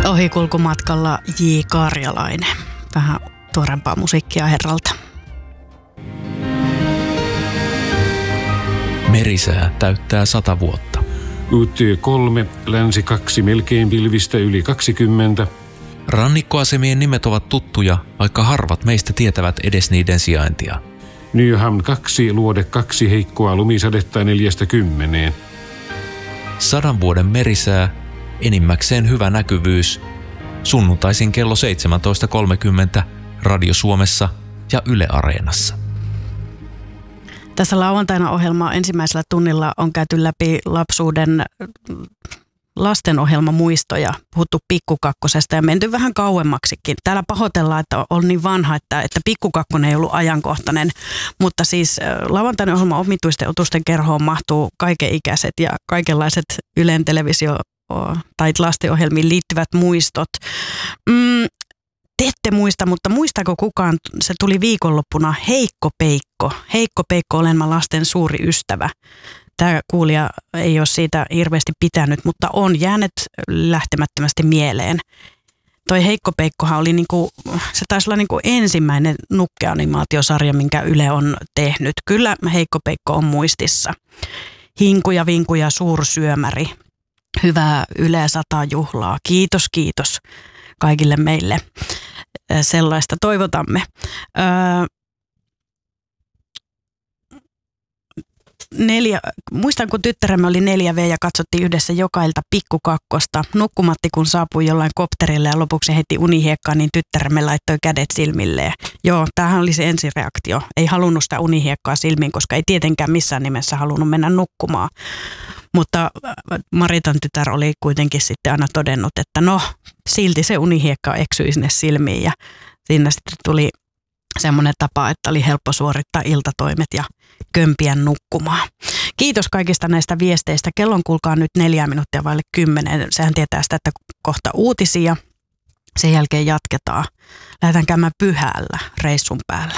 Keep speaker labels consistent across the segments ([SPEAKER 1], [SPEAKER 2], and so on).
[SPEAKER 1] Ohikulkumatkalla J. Karjalainen. Vähän tuorempaa musiikkia herralta.
[SPEAKER 2] Merisää täyttää 100 vuotta.
[SPEAKER 3] UT3, länsi 2, melkein pilvistä yli 20.
[SPEAKER 2] Rannikkoasemien nimet ovat tuttuja, vaikka harvat meistä tietävät edes niiden sijaintia.
[SPEAKER 3] Nyhamn 2, luode 2, heikkoa lumisadetta 40.
[SPEAKER 2] 100 vuoden merisää, enimmäkseen hyvä näkyvyys. Sunnuntaisin kello 17.30 Radio Suomessa ja Yle Areenassa.
[SPEAKER 1] Tässä lauantaina ohjelmaa ensimmäisellä tunnilla on käyty läpi lapsuuden lastenohjelmamuistoja, puhuttu Pikkukakkosesta ja menty vähän kauemmaksikin. Täällä pahoitellaan, että on niin vanha, että Pikkukakkonen ei ollut ajankohtainen, mutta siis lauantaina ohjelman omituisten otusten kerhoon mahtuu kaikenikäiset ja kaikenlaiset Ylen televisio- tai lastenohjelmiin liittyvät muistot. Te ette muista, mutta muistaako kukaan, se tuli viikonloppuna Heikko Peikko. Heikko Peikko, olen mä lasten suuri ystävä. Tämä kuulija ei ole siitä hirveästi pitänyt, mutta on jäänyt lähtemättömästi mieleen. Toi Heikko Peikkohan oli se taisi olla ensimmäinen nukkeanimaatiosarja, minkä Yle on tehnyt. Kyllä Heikko Peikko on muistissa. Hinku ja vinku ja suursyömäri. Hyvää Yle 100 juhlaa. Kiitos, kiitos kaikille meille. Sellaista toivotamme. Muistan, kun tyttäremme oli 4V ja katsottiin yhdessä joka ilta Pikkukakkosta. Nukkumatti kun saapui jollain kopterille ja lopuksi heitti unihiekkaan, niin tyttäremme laittoi kädet silmilleen. Joo, tämähän oli se ensireaktio. Ei halunnut sitä unihiekkaa silmiin, koska ei tietenkään missään nimessä halunnut mennä nukkumaan. Mutta Maritan tytär oli kuitenkin sitten aina todennut, että no, silti se unihiekka eksyi sinne silmiin ja siinä sitten tuli semmoinen tapa, että oli helppo suorittaa iltatoimet ja kömpiä nukkumaan. Kiitos kaikista näistä viesteistä. Kellon kuulkaa nyt 4 minuuttia vaille 10. Sehän tietää sitä, että kohta uutisia. Sen jälkeen jatketaan. Lähdetään käymään Pyhällä reissun päällä.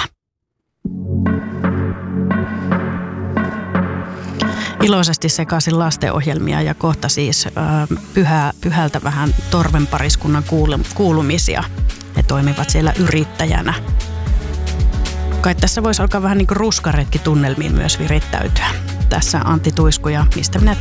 [SPEAKER 1] Iloisesti sekaisin lastenohjelmia ja kohta siis Pyhältä vähän Torven pariskunnan kuulumisia. He toimivat siellä yrittäjänä. Kai tässä voisi alkaa vähän niin kuin ruskaretki tunnelmiin myös virittäytyä. Tässä Antti Tuisku ja mistä minä